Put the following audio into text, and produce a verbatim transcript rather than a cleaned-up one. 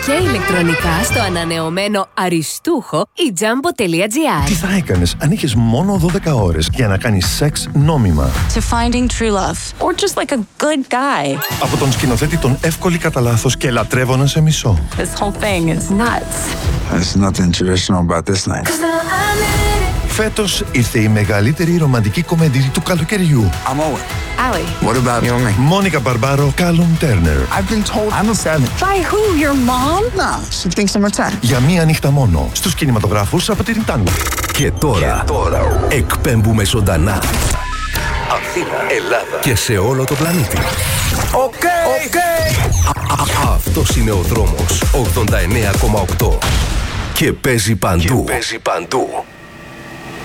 Και ηλεκτρονικά στο ανανεωμένο αριστούχο ιτζάμπο.gr. Τι θα έκανες αν είχες μόνο δώδεκα ώρες για να κάνεις σεξ νόμιμα? To finding true love. Or just like a good guy. Από τον σκηνοθέτη τον Εύκολη κατά λάθος και Λατρεύω σε μισό. This whole thing is nuts. There's nothing traditional about this night. Φέτος ήρθε η μεγαλύτερη ρομαντική κομμεντή του καλοκαιριού. I'm Owen. Allie. What about you and me? Μόνικα Μπαρμπάρο, Κάλουμ Τέρνερ. I've been told I'm a seven. By who? Your mom? Nah, she thinks I'm a ten. Για μία νύχτα μόνο στους κινηματογράφους από την Τάνγκο. Και τώρα, και τώρα εκπέμπουμε ζωντανά Αθήνα, Ελλάδα και σε όλο το πλανήτη. Οκ, okay, οκ. Okay. Αυτός είναι ο δρόμος ογδόντα εννέα κόμμα οκτώ και παίζει παντού. Και παίζει παντού.